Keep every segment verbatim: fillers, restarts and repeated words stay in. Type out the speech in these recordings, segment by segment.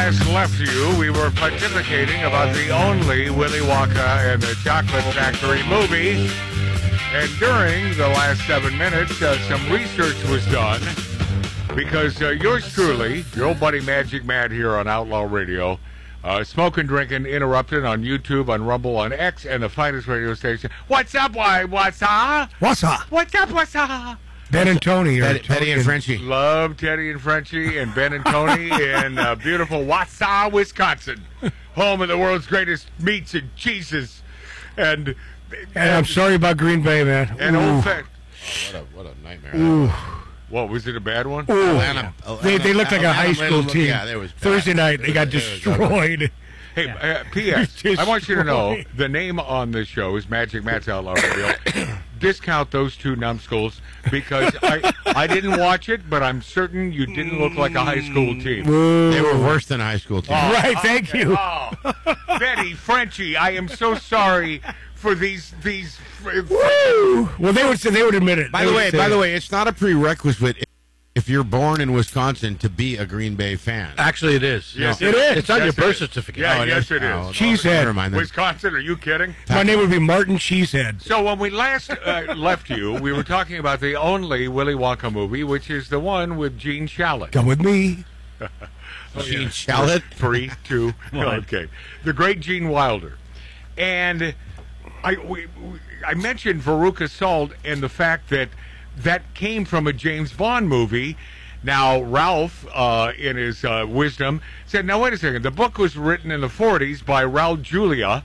last left you, we were pontificating about the only Willy Wonka and the Chocolate Factory movie. And during the last seven minutes, uh, some research was done because uh, yours truly, your old buddy Magic Matt here on Outlaw Radio, uh, smoking, drinking, interrupted on YouTube, on Rumble, on X, and the finest radio station. What's up, why? What's up? What's up? What's up, what's up? Ben and Tony. Teddy, Teddy and Frenchie. Love Teddy and Frenchie and Ben and Tony in uh, beautiful Wausau, Wisconsin, home of the world's greatest meats and cheeses. And, and, And I'm sorry about Green Bay, man. and Ooh. old fat. Oh, what a what a nightmare. Ooh. What, was it a bad one? Ooh. Atlanta, Atlanta, They, they looked like a high school Atlanta, team. Yeah, they was bad. Thursday night, they got It was- it was destroyed. Hey, uh, P S I want you to know the name on this show is Magic Matt's Outlaw Radio. Discount those two numbskulls because I I didn't watch it, but I'm certain you didn't look like a high school team. Ooh. They were worse than a high school team. Right, thank Okay. you. Oh, Betty, Frenchie, I am so sorry for these these. Woo. Well, they would say they would admit it. By They the would way, say by it. the way, it's not a prerequisite if you're born in Wisconsin to be a Green Bay fan. Actually, it is. Yes, No. it is. It's on Yes, your it birth is. certificate. Yeah, Oh, it yes, is? it is. Oh, Cheesehead. Never mind then. Wisconsin, are you kidding? My name would be Martin Cheesehead. So when we last uh, left you, we were talking about the only Willy Wonka movie, which is the one with Gene Shalit. Come with me. Gene Shalit. Three, two, okay. The great Gene Wilder. And I, we, we, I mentioned Veruca Salt and the fact that that came from a James Bond movie. Now, Ralph, uh, in his uh, wisdom, said, now, wait a second. The book was written in the forties by Raul Julia.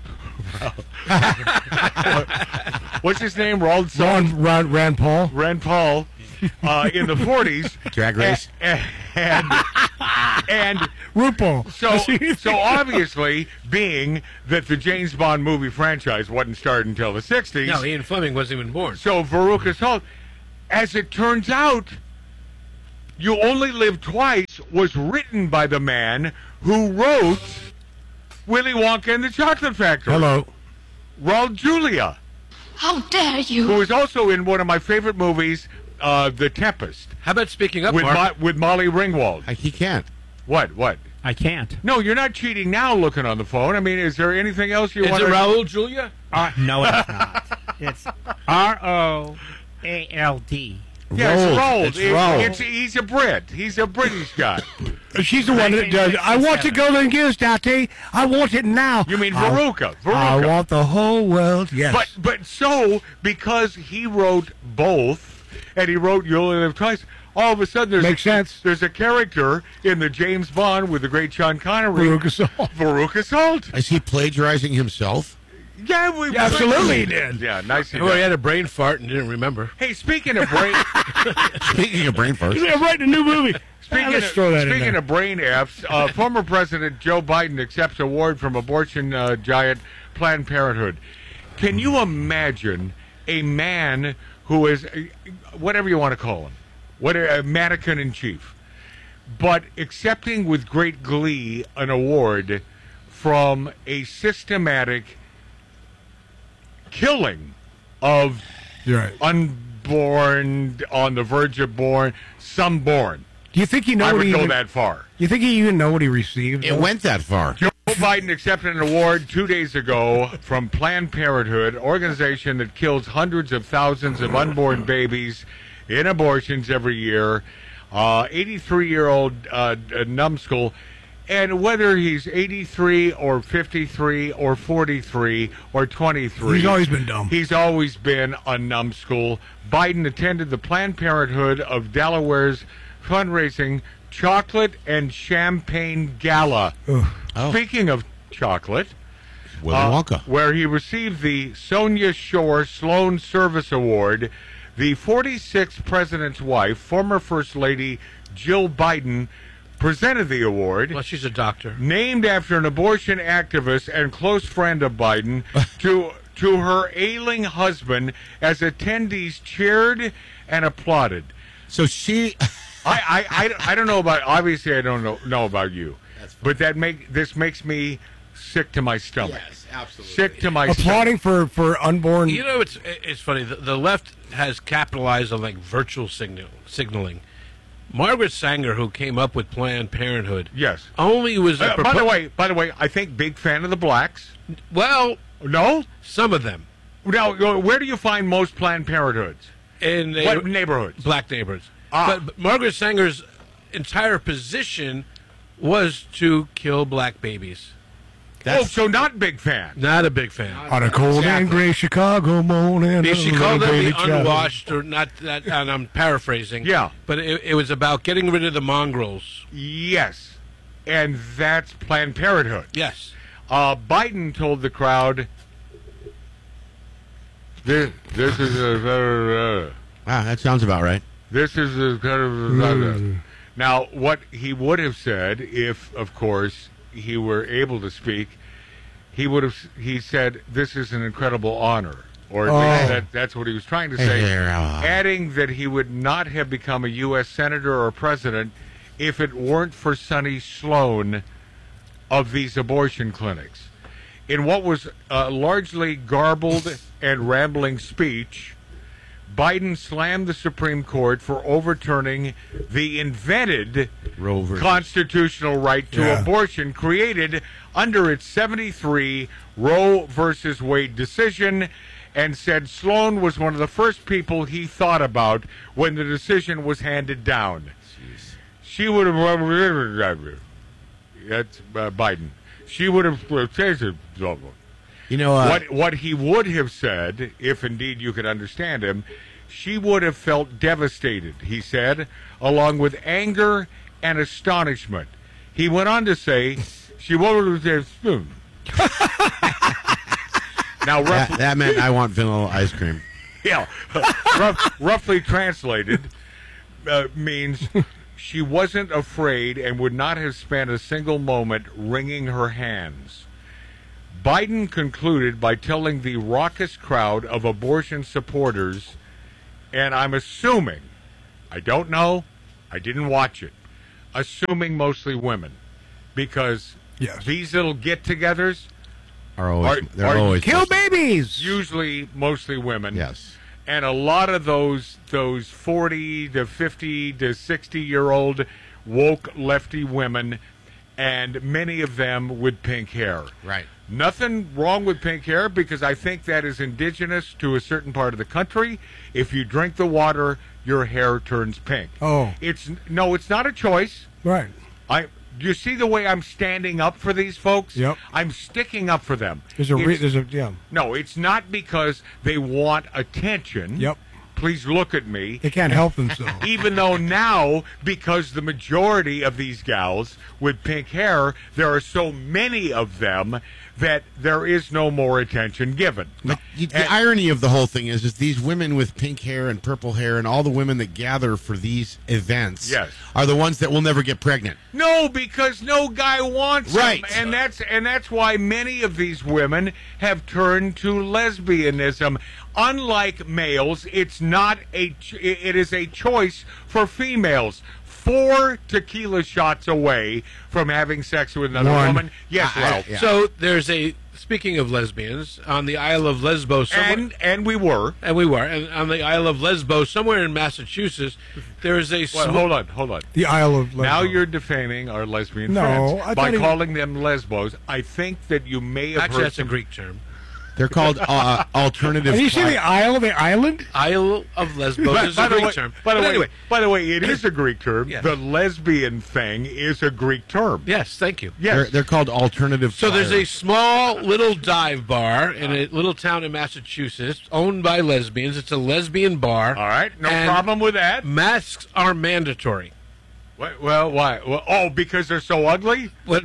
What's his name? Raul Salt? Ron, Ron, Rand Paul. Rand Paul uh, in the forties. Drag race. And, and, and RuPaul. so, so obviously, being that the James Bond movie franchise wasn't started until the sixties, No, Ian Fleming wasn't even born. so Veruca Salt, as it turns out, You Only Live Twice was written by the man who wrote Willy Wonka and the Chocolate Factory. Hello. Raul Julia, How dare you? who was also in one of my favorite movies, uh, The Tempest, How about speaking up, with, Mark? Mo- with Molly Ringwald. I- He can't. What, what? I can't. No, you're not cheating now looking on the phone. I mean, is there anything else you Is want it to... Raul Julia? Uh, no, it's not. It's R O A L D. Yeah, it's Rolled. Rolled. It's It- Rolled. it's- he's a Brit. He's a British guy. She's the one that does. I want to go and get Dottie. I want it now. You mean I- Veruca. Veruca. I want the whole world. Yes. But but so, because he wrote both, and he wrote You Only Live Twice, all of a sudden there's, Makes sense. there's a character in the James Bond with the great Sean Connery. Veruca Salt. Veruca Salt. Is he plagiarizing himself? Yeah, we, Yeah, absolutely he did. Yeah, nice. Oh, he had a brain fart and didn't remember. Hey, speaking of brain... Speaking of brain farts. They're writing a new movie. Speaking, let's of, throw that in speaking there. of brain F's, uh, former President Joe Biden accepts award from abortion uh, giant Planned Parenthood. Can you imagine a man who is, uh, whatever you want to call him, what a mannequin in chief, but accepting with great glee an award from a systematic killing of You're right. unborn, on the verge of born, some born. Do you think you know I what would he go even, that far. You think he even know what he received? It went that far. Joe Biden accepted an award two days ago from Planned Parenthood, organization that kills hundreds of thousands of unborn babies in abortions every year. Uh, eighty-three-year-old uh, numbskull, and whether he's eighty-three or fifty-three or forty-three or twenty-three, He's always been dumb. He's always been a numbskull. Biden attended the Planned Parenthood of Delaware's fundraising Chocolate and Champagne Gala. Ugh. Oh. Speaking of chocolate, Willy uh, Wonka. where he received the Sonia Shore Sloan Service Award, the forty-sixth president's wife, former First Lady Jill Biden, presented the award. Well, she's a doctor. Named after an abortion activist and close friend of Biden, to to her ailing husband, as attendees cheered and applauded. So she. I, I, I, I don't know about, obviously I don't know, know about you, but that make this makes me sick to my stomach. Yes, absolutely. Sick to my Applauding for, for unborn. You know, it's it's funny. The, the left has capitalized on like virtual signal signaling, Margaret Sanger, who came up with Planned Parenthood, Yes. only was a Uh, by the propo- way, by the way, I think big fan of the blacks. Well, No? some of them Now, uh, where do you find most Planned Parenthoods? in the What neighborhoods? black neighborhoods. Ah. But, but Margaret Sanger's entire position was to kill black babies. Oh, so not big fan. Not a big fan. On a cold and gray Chicago morning. Yeah, she a called little them baby the child. unwashed, or not that, and I'm paraphrasing. Yeah. But it, it was about getting rid of the mongrels. Yes. And that's Planned Parenthood. Yes. Uh, Biden told the crowd, this, this is a... Uh, Wow, that sounds about right. this is a kind of... Hmm. Now, what he would have said, if, of course, he were able to speak, he would have... He said, this is an incredible honor. Or at Oh. least that, that's what he was trying to say. There, uh, Adding that he would not have become a U S senator or president if it weren't for Sonny Sloan of these abortion clinics. In what was a largely garbled and rambling speech, Biden slammed the Supreme Court for overturning the invented Roe versus- constitutional right to Yeah. abortion created under its seventy-three Roe versus Wade decision, and said Sloan was one of the first people he thought about when the decision was handed down. She would have... That's uh, Biden. She would have... You know, uh, What what he would have said, if indeed you could understand him, she would have felt devastated, he said, along with anger and astonishment. He went on to say, she would have said, now, that, roughly, that meant I want vanilla ice cream. yeah, rough, roughly translated, uh, means she wasn't afraid and would not have spent a single moment wringing her hands. Biden concluded by telling the raucous crowd of abortion supporters, and I'm assuming, I don't know, I didn't watch it, assuming mostly women, because Yes. these little get-togethers, Are always, Are- they're are- always Kill babies. usually mostly women. Yes. And a lot of those those forty to fifty to sixty year old woke lefty women, and many of them with pink hair. Right. Nothing wrong with pink hair, because I think that is indigenous to a certain part of the country. If you drink the water, your hair turns pink. Oh. It's no, it's not a choice. Right. I you see the way I'm standing up for these folks? Yep. I'm sticking up for them. There's a re- It's- there's a yeah. no, it's not because they want attention. Yep. Please look at me. They can't help themselves. Even though now, because the majority of these gals with pink hair, there are so many of them that there is no more attention given. But you, the And- irony of the whole thing is, is these women with pink hair and purple hair and all the women that gather for these events Yes. are the ones that will never get pregnant. No, because no guy wants Right. them, and that's and that's why many of these women have turned to lesbianism. Unlike males, it's not a ch- it is a choice for females. Four tequila shots away from having sex with another One. woman. Yes, I- well, yeah. So there's a, speaking of lesbians, on the Isle of Lesbos, somewhere, and and we were. and we were, and on the Isle of Lesbos, somewhere in Massachusetts, there is a Well, small, hold on, hold on. The Isle of Lesbos. Now you're defaming our lesbian No, friends I by thought he- calling them lesbos. I think that you may have actually heard that's a some- Greek term. They're called uh, alternative. Did you say cli- the Isle of the Island? Isle of Lesbos By, is by a the Greek way, term. by the But way, anyway, by the way, it is a Greek term. Yes. The lesbian thing is a Greek term. yes, thank you. They're, Yes. they're called alternative. So there's a fires. small little dive bar in a little town in Massachusetts owned by lesbians. It's a lesbian bar. All right, no And problem with that. Masks are mandatory. Wh- Well, why? Well, oh, because they're so ugly? But-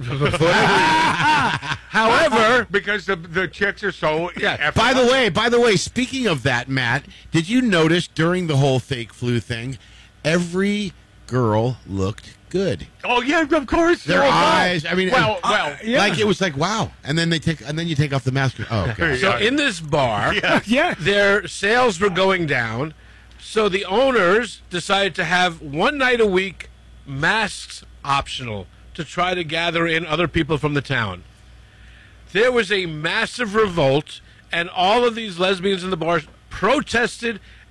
However, Because the the chicks are so. Yeah. effing By the ugly. way, by the way, speaking of that, Matt, did you notice during the whole fake flu thing, every girl looked good. Oh yeah, of course. Their Oh, wow. eyes. I mean, well, uh, well. yeah. like it was like wow, and then they take and then you take off the mask. Oh, okay. so Yeah. in this bar, Yeah. Yeah. their sales were going down. So the owners decided to have one night a week masks optional to try to gather in other people from the town. There was a massive revolt, and all of these lesbians in the bars protested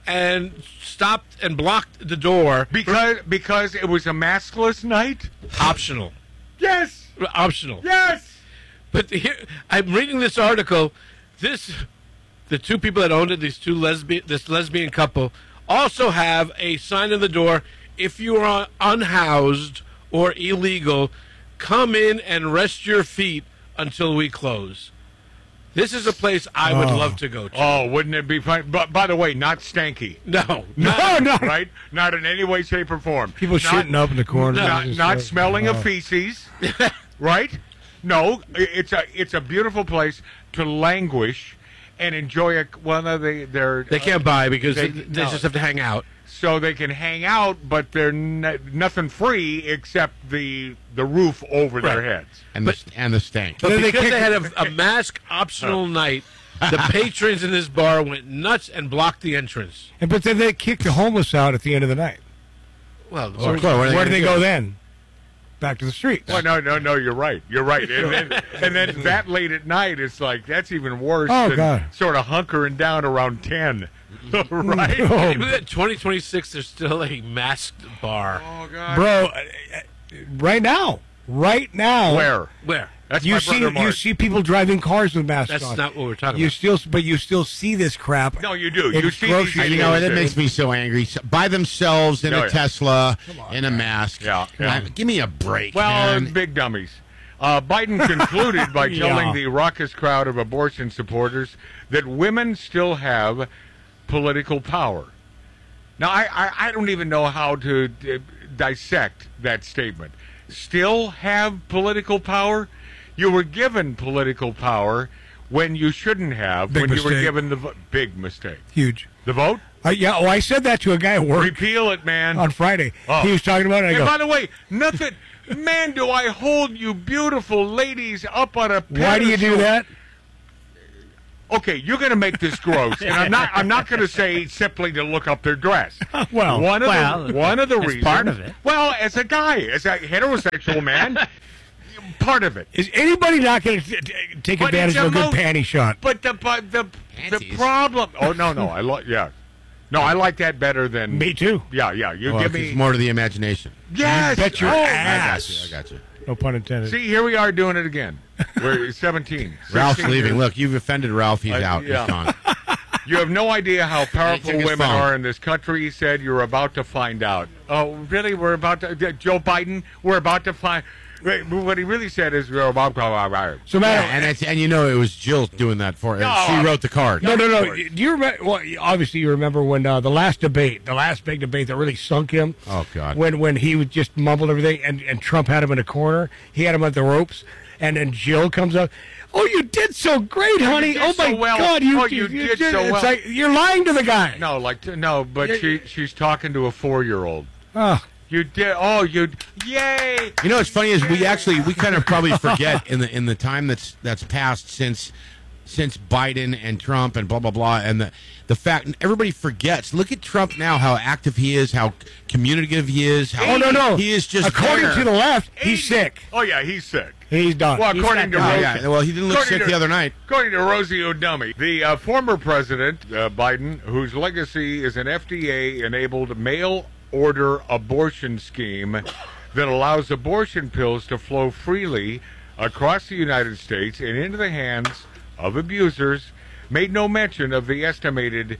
and stopped and blocked the door. Because because it was a maskless night? Optional. Yes! Optional. Yes! But here, I'm reading this article. This, the two people that owned it, these two lesbian, this lesbian couple, also have a sign on the door. If you are unhoused or illegal, come in and rest your feet until we close. This is a place I would Oh. love to go to. Oh, wouldn't it be fun? But by the way, not stanky. No, No, no. Right? Not in any way, shape, or form. People not, shitting up in the corner. Not, Just, not uh, smelling oh. of feces. Right? No, it's a it's a beautiful place to languish and enjoy a, one of the their. they can't buy because They- they, they no. just have to hang out. So they can hang out, but they're n- nothing free except the the roof over their Right. heads. And the and the stank. But Then they because kick- they had a, a mask optional night, the patrons in this bar went nuts and blocked the entrance. And, but then they kick the homeless out at the end of the night. Well, Oh, of course, what are Where do they gonna go then? Back to the streets. Well, no, no, no. You're right. You're right. And then, and then that late at night, it's like that's even worse Oh, than God. sort of hunkering down around ten. Right? Oh, Even at twenty twenty-six, there's still a masked bar. Oh God. bro, uh, uh, right now, right now, Where? Where? That's you my see brother Mark. you see people driving cars with masks That's on. not what we're talking you about. still, but you still see this crap. No, you do. in You see grocery these You know, stores. that makes me so angry. So- By themselves in Oh, a yeah. Tesla, in a mask. Yeah, yeah. Uh, give me a break, Well, man. big dummies. Uh, Biden concluded by telling Yeah. the raucous crowd of abortion supporters that women still have political power. Now, I, I, I don't even know how to uh, dissect that statement. Still have political power? You were given political power when you shouldn't have, Big when you were mistake. given the vo- big mistake. Huge. The vote? Uh, yeah, oh, I said that to a guy at work Repeal it, man. on Friday. Oh. He was talking about it. I And go, by the way, nothing. Man, do I hold you beautiful ladies up on a pedestal. why do you do that? Okay, you're going to make this gross, and I'm not. I'm not going to say simply to look up their dress. Well, one of well, the one of the that's reasons. part of it. Well, as a guy, as a heterosexual man, part of it. Is anybody not going to take But advantage it's of a good emo- panty shot? But the but the the Panties. problem. Oh no no I like yeah, no I like that better than Me too. Yeah yeah you Well, give 'cause me it's more to the imagination. yes. Bet your oh, I ass. got you. I got you. No pun intended. See, here we are doing it again. We're seventeen. Ralph's sixteen leaving. years. Look, you've offended Ralph. He's I- out. yeah. He's gone. You have no idea how powerful took his women phone. are in this country, he said. You're about to find out. Oh, really? We're about to... Joe Biden, we're about to find... Wait, what he really said is... We're about to... So, Yeah, man, and it's, and you know it was Jill doing that for him. No, she I'm- wrote the card. no, no, no. Do you remember? Well, obviously, you remember when uh, the last debate, the last big debate that really sunk him. Oh, God. When when he would just mumbled everything, and, and Trump had him in a corner. He had him at the ropes, and then Jill comes up. Oh, you did so great, honey. did Oh my so well. God, you, Oh, you did so it's well. like you're lying to the guy. No, like... No, but she she's talking to a four-year-old. Oh, You did... Oh, you... Yay! You know what's funny is we actually we kind of probably forget in the in the time that's that's passed since since Biden and Trump and blah blah blah and the the fact everybody forgets. Look at Trump now, how active he is, how communicative he is. How oh no, no. he is just according there. to the left, he's sick. Oh, yeah, he's sick. He's done. Well, according to Oh, Rosie... yeah. Well, he didn't look According sick to- the other night. According to Rosie O'Dummy, the uh, former president, uh, Biden, whose legacy is an F D A-enabled mail-order abortion scheme that allows abortion pills to flow freely across the United States and into the hands of abusers, made no mention of the estimated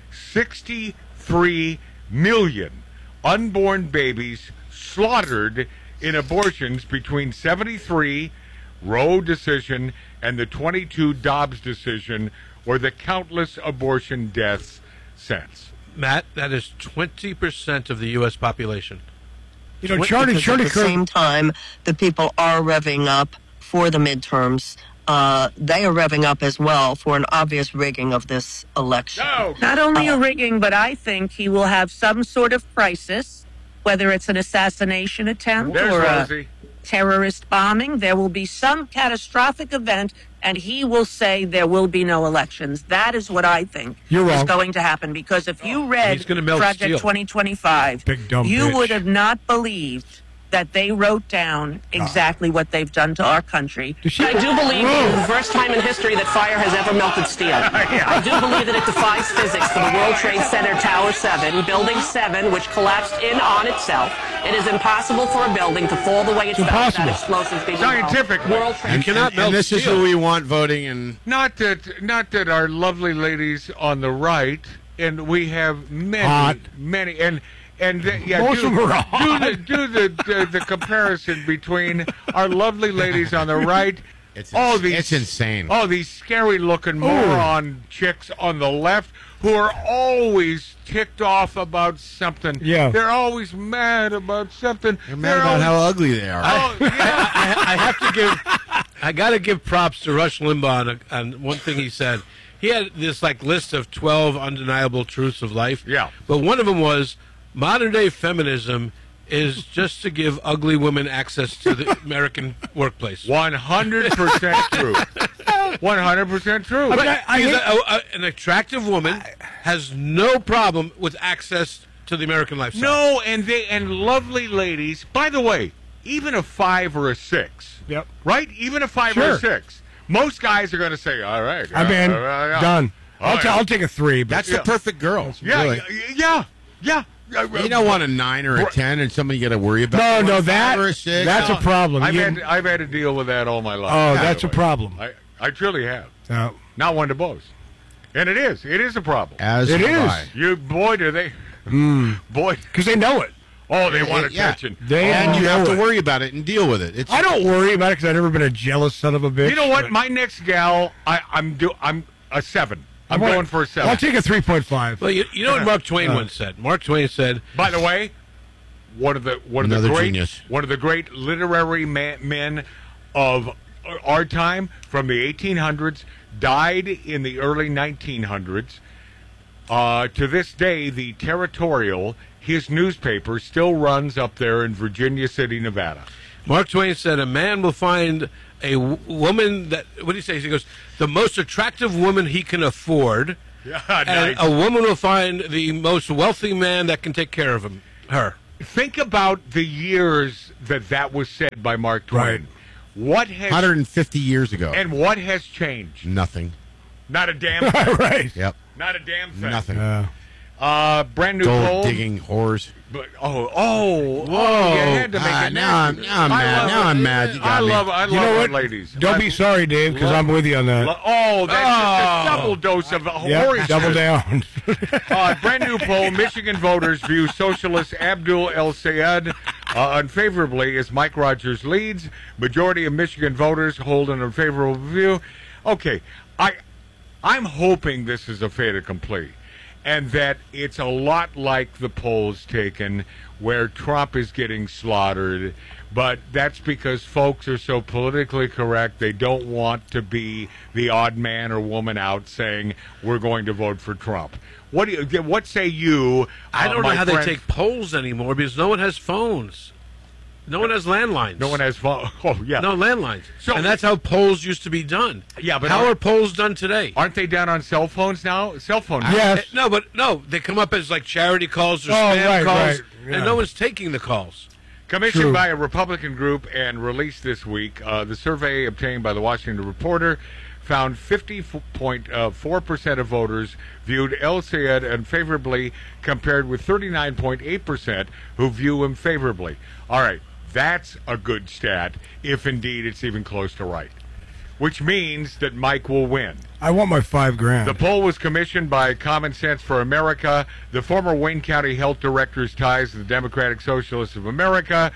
sixty-three million unborn babies slaughtered in abortions between seventy-three Roe decision and the twenty-two Dobbs decision, or the countless abortion deaths since. Matt, that is twenty percent of the U S population. You know, Charlie, because Charlie at the Kirk. same time, the people are revving up for the midterms. Uh, they are revving up as well for an obvious rigging of this election. No! Not only a rigging, but I think he will have some sort of crisis, whether it's an assassination attempt There's or a Rosie. terrorist bombing. There will be some catastrophic event, and he will say there will be no elections. That is what I think You're is wrong. going to happen. Because if you read He's gonna melt Project steel. twenty twenty-five, Big dumb you bitch. would have not believed that they wrote down exactly what they've done to our country. I do believe it is the first time in history that fire has ever melted steel. I do believe that it defies physics for the World Trade Center Tower seven, Building seven, which collapsed in on itself. It is impossible for a building to fall the way it's fell without explosives being Scientifically. World Trade And, Center. and, and this is who we want voting. And Not that, not that our lovely ladies on the right, and we have many, Hot. many, and and uh, yeah, Most do, of them are hot. do the do the, the the comparison between our lovely ladies on the right. It's all ins- these it's insane. Oh, these scary-looking moron chicks on the left who are always ticked off about something. Yeah. They're always mad about something. They're mad about how ugly they are. Oh, yeah. I, I have to give, I got to give props to Rush Limbaugh on, on one thing he said. He had this like list of twelve undeniable truths of life. Yeah. But one of them was modern day feminism is just to give ugly women access to the American workplace. One hundred percent true. One hundred percent true. mean, I- I Because hate- a- a- an attractive woman has no problem with access to the American lifestyle. No, and they and lovely ladies. By the way, even a five or a six. Yep. Right? Even a five or Sure. a six. Most guys are going to say, "All right, I'm yeah, in. uh, yeah. Done. I'll, Oh, ta- yeah. I'll take a three. But That's Yeah. the perfect girl. Yeah, really. yeah, yeah, yeah. You don't want a nine or a ten and somebody you got to worry about. no, You no, want a that five or a six. that's a problem. I've You- had I've had to deal with that all my life. Oh, by that's the a way. problem. I I truly have. No. Not one to boast, and it is. It is a problem. As It have is. I. You boy, do they? Boy, Because they know it. oh, they want Yeah. attention. They And you know have to it. worry about it and deal with it. It's I don't worry about it because I've never been a jealous son of a bitch. You know what? but My next gal, I, I'm do I'm a seven. I'm I wanna- going for a seven. I'll take a three point five. Well, you, you know what Mark Twain once said? Mark Twain said, By the way, one of the one of Another the great genius. one of the great literary ma- men of our time from the eighteen hundreds died in the early nineteen hundreds. Uh, to this day, the Territorial, his newspaper, still runs up there in Virginia City, Nevada. Mark Twain said, a man will find a w- woman that, what do you say? He goes, the most attractive woman he can afford, Yeah, and nice. a woman will find the most wealthy man that can take care of him, her. Think about the years that that was said by Mark Twain. Right. What has one hundred fifty years ago. and what has changed? Nothing. Not a damn thing. right. Yep. Not a damn thing. Nothing. Uh, Uh, brand new Gold poll. digging whores. But, oh, oh, oh! You had to make Ah, it now I'm- nasty. now I'm I mad. love Now it. I'm mad. You got I me. love, I love you know our what? ladies. Don't I be sorry, Dave, because I'm with you on that. lo- Oh, that's Oh. just a double dose of Yeah, horror. double down. Uh, brand new poll: Michigan voters view socialist Abdul El Sayed uh, unfavorably as Mike Rogers leads. Majority of Michigan voters hold an unfavorable view. Okay, I, I'm hoping this is a fait accompli, and that it's a lot like the polls taken where Trump is getting slaughtered, but that's because folks are so politically correct, they don't want to be the odd man or woman out saying, we're going to vote for Trump. What do you, what say you? I uh, don't know my how friend- they take polls anymore because no one has phones. No one has landlines. No one has phone. Oh, yeah. No landlines. So- and that's how polls used to be done. Yeah, but how aren't- are polls done today? Aren't they down on cell phones now? Cell phone. Yes. Eh, No, but no, they come up as like charity calls or Oh, spam right, calls, right, yeah. and no one's taking the calls. Commissioned True. by a Republican group and released this week, uh, the survey obtained by the Washington Reporter found fifty point four percent of voters viewed El Sayed unfavorably, compared with thirty-nine point eight percent who view him favorably. All right, that's a good stat, if indeed it's even close to right, which means that Mike will win. I want my five grand. The poll was commissioned by Common Sense for America, the former Wayne County Health Director's ties to the Democratic Socialists of America,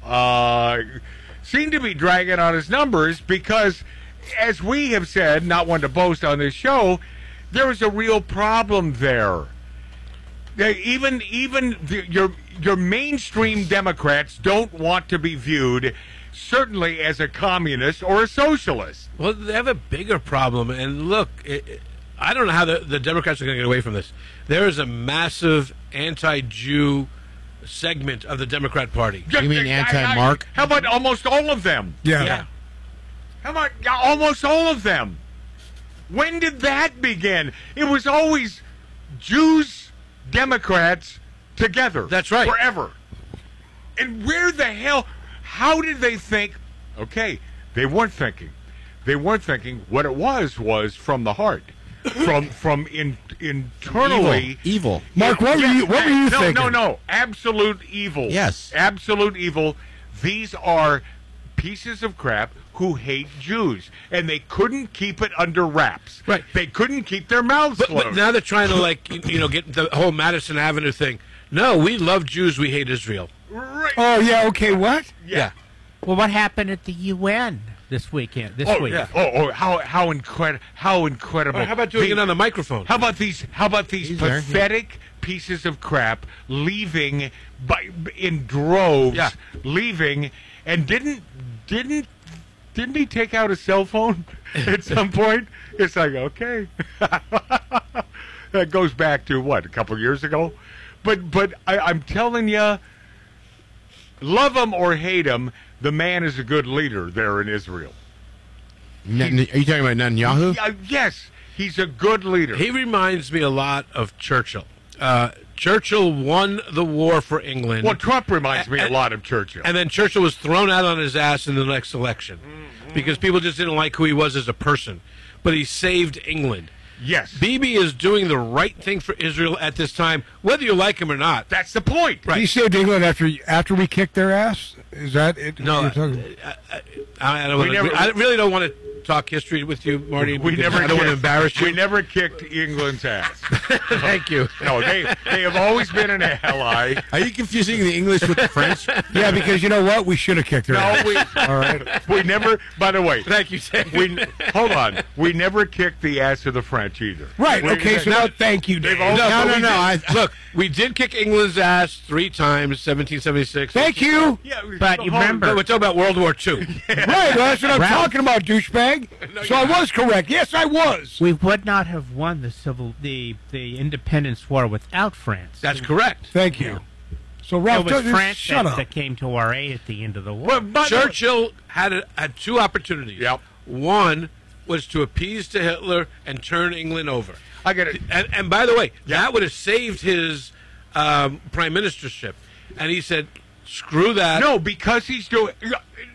uh, seem to be dragging on his numbers because, as we have said, not one to boast on this show, there is a real problem there. They, even even the, your your mainstream Democrats don't want to be viewed, certainly as a communist or a socialist. Well, they have a bigger problem. And look, it, it- I don't know how the, the Democrats are going to get away from this. There is a massive anti-Jew segment of the Democrat Party. You mean anti-Mark? How about almost all of them? yeah. Yeah. How about yeah, almost all of them? When did that begin? It was always Jews, Democrats together. That's right. Forever. And where the hell, how did they think? Okay, they weren't thinking. They weren't thinking. What it was was from the heart, from from in, internally. Evil. Mark, what were you? What were you no, thinking? No, no, absolute evil. Yes. Absolute evil. These are pieces of crap who hate Jews, and they couldn't keep it under wraps. Right. They couldn't keep their mouths But, closed. but now they're trying to, like, you, you know, get the whole Madison Avenue thing. No, we love Jews. We hate Israel. Right. Oh yeah. Okay. What? Yeah. Well, what happened at the U N this weekend? This Oh, week. yeah. oh, oh, how how incredible! How incredible! How about doing The- it on the microphone? How about these? How about these He's there, pathetic pieces of crap leaving by in droves? Yeah. Leaving, and didn't didn't didn't he take out a cell phone at some point? It's like, okay, that goes back to what, a couple years ago. But but I, I'm telling you, love him or hate him, the man is a good leader there in Israel. N- are you talking about Netanyahu? Yeah, yes, he's a good leader. He reminds me a lot of Churchill. Uh, Churchill won the war for England. Well, Trump reminds me a And- lot of Churchill. And then Churchill was thrown out on his ass in the next election Mm-hmm. because people just didn't like who he was as a person. But he saved England. Yes, Bibi is doing the right thing for Israel at this time, whether you like him or not. that's the point. He saved England after after we kicked their ass. Is that it? No, you're talking- I, I, I, don't We wanna, never- I really don't want to talk history with you, Marty. We because never. I don't want to kicked- embarrass you. We never kicked England's ass. Thank you. No, they they have always been an ally. Are you confusing the English with the French? yeah, because you know what? We should have kicked their No, ass. we All right. we never. By the way, Thank you, Sam. we hold on. We never kicked the ass of the French either. Right. We- Okay. So now, thank you, Dave. all- No, No, no, but no, we no. did- I, look, we did kick England's ass three times, seventeen seventy-six. Thank you. Yeah, But you hold- remember- But we're talking about World War Two. Right. Well, that's what I'm Ralph. talking about, douchebag. So I was correct. Yes, I was. We would not have won the civil, the the independence war without France. That's correct. Thank you. So It Ralph, was just France shut that, up. that came to our aid at the end of the war. Well, by the way- Churchill had a, had two opportunities. Yep. One was to appease to Hitler and turn England over. I get it. And, and by the way, Yeah. that would have saved his um, prime ministership. And he said, "Screw that." No, because he's doing.